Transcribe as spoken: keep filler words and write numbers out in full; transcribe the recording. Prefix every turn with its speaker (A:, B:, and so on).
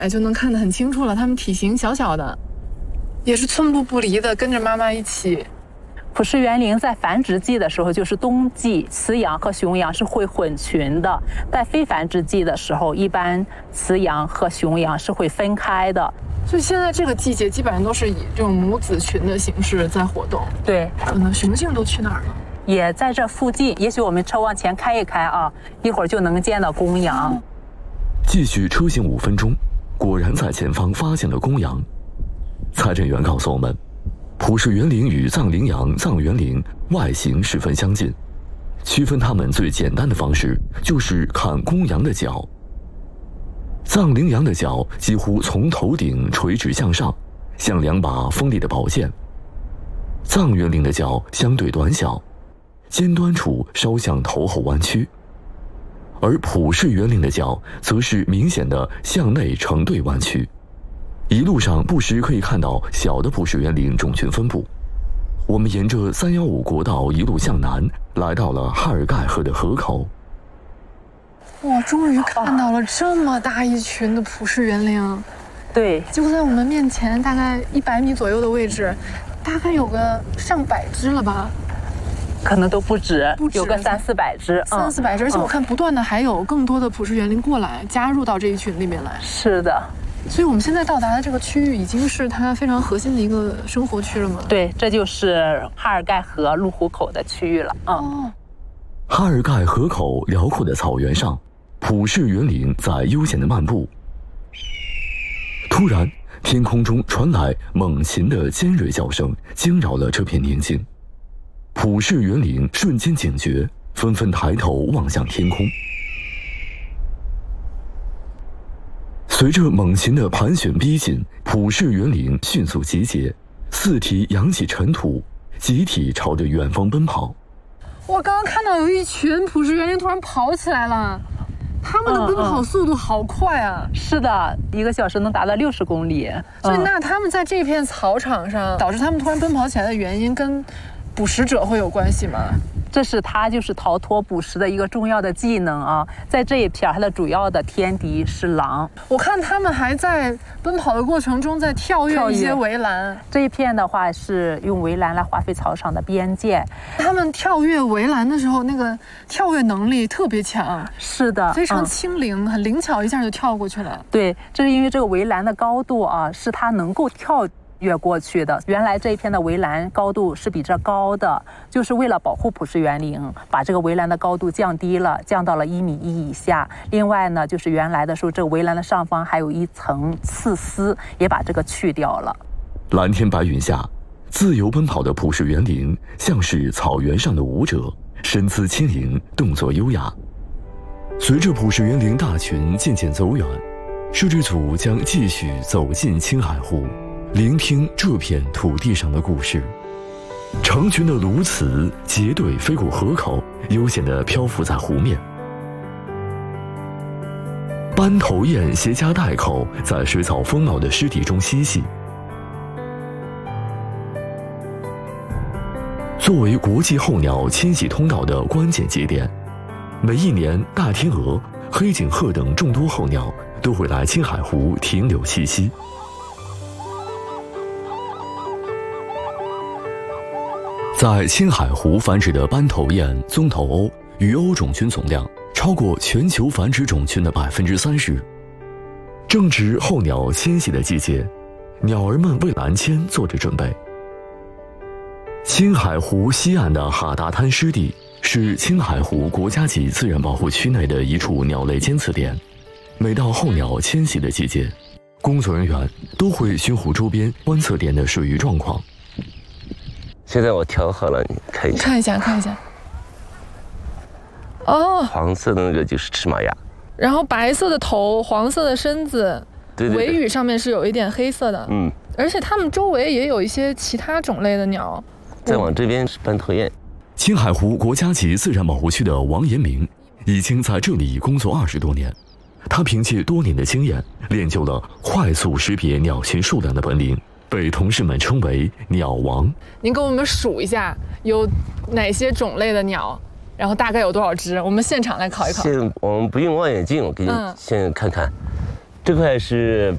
A: 哎，就能看得很清楚了。它们体型小小的，也是寸步不离的跟着妈妈一起。
B: 普氏园羚在繁殖季的时候，就是冬季，雌羊和雄羊是会混群的；在非繁殖季的时候，一般雌羊和雄羊是会分开的。
A: 所以现在这个季节基本上都是以这种母子群的形式在活动。
B: 对，
A: 可能雄性都去哪儿了？
B: 也在这附近，也许我们车往前开一开啊，一会儿就能见到公羊。
C: 继续车行五分钟，果然在前方发现了公羊。财政员告诉我们，普氏园羚与藏羚羊、藏原羚外形十分相近，区分它们最简单的方式就是看公羊的角。藏羚羊的角几乎从头顶垂直向上，像两把锋利的宝剑。藏原羚的角相对短小，尖端处稍向头后弯曲，而普氏园羚的角则是明显的向内成对弯曲。一路上不时可以看到小的普氏园羚种群分布。我们沿着三一五国道一路向南，来到了哈尔盖河的河口。
A: 哇，终于看到了这么大一群的普氏园羚。
B: 对，
A: 就在我们面前，大概一百米左右的位置，大概有个上百只了吧？
B: 可能都不止，
A: 不止
B: 有个三四百只，
A: 三四百只。而且我看不断的还有更多的普氏园羚过来，加入到这一群里面来。
B: 是的。
A: 所以我们现在到达的这个区域已经是它非常核心的一个生活区了吗？
B: 对，这就是哈尔盖河鹿湖口的区域了。嗯。
A: 哦。
C: 哈尔盖河口辽阔的草原上，普氏园羚在悠闲地漫步。突然，天空中传来猛禽的尖锐叫声，惊扰了这片宁静。普氏园羚瞬间警觉，纷纷抬头望向天空。随着猛禽的盘旋逼近，普氏园羚迅速集结，四蹄扬起尘土，集体朝着远方奔跑。
A: 我刚刚看到有一群普氏园羚突然跑起来了，他们的奔跑速度好快啊！
B: 嗯嗯、是的，一个小时能达到六十公里。
A: 所以，那他们在这片草场上，导致他们突然奔跑起来的原因，跟捕食者会有关系吗？
B: 这是它就是逃脱捕食的一个重要的技能啊！在这一片，它的主要的天敌是狼。
A: 我看他们还在奔跑的过程中在跳跃一些围栏。
B: 这一片的话是用围栏来划分草场的边界。
A: 他们跳跃围栏的时候，那个跳跃能力特别强。
B: 是的，
A: 非常轻灵，嗯、很灵巧，一下就跳过去了。
B: 对，这是因为这个围栏的高度啊，是它能够跳越过去的。原来这一片的围栏高度是比这高的，就是为了保护普氏园羚，把这个围栏的高度降低了，降到了一米一以下。另外呢，就是原来的时候，这个围栏的上方还有一层刺丝，也把这个去掉了。
C: 蓝天白云下，自由奔跑的普氏园羚像是草原上的舞者，身姿轻盈，动作优雅。随着普氏园羚大群渐渐走远，摄制组将继续走进青海湖，聆听这片土地上的故事。成群的鸬鹚结队飞过河口，悠闲地漂浮在湖面。斑头雁携家带口在水草丰茂的湿地中嬉戏。作为国际候鸟迁徙通道的关键节点，每一年大天鹅、黑颈鹤等众多候鸟都会来青海湖停留栖息。在青海湖繁殖的斑头雁、棕头鸥、鱼鸥种群总量超过全球繁殖种群的百分之三十。正值候鸟迁徙的季节，鸟儿们为南迁做着准备。青海湖西岸的哈达滩湿地是青海湖国家级自然保护区内的一处鸟类监测点。每到候鸟迁徙的季节，工作人员都会巡湖周边观测点的水域状况。
D: 现在我调好了，你看一下。
A: 看一下，看一下。哦，
D: 黄色的那个就是赤马鸭，
A: 然后白色的头，黄色的身子，
D: 对对对，
A: 尾羽上面是有一点黑色的。
D: 嗯，
A: 而且它们周围也有一些其他种类的鸟。
D: 再往这边是斑头雁。
C: 青海湖国家级自然保护区的王延明已经在这里工作二十多年，他凭借多年的经验，练就了快速识别鸟群数量的本领，被同事们称为鸟王。
A: 您给我们数一下有哪些种类的鸟，然后大概有多少只？我们现场来考一考。
D: 现我们不用望远镜，我给你先看看。嗯、这块是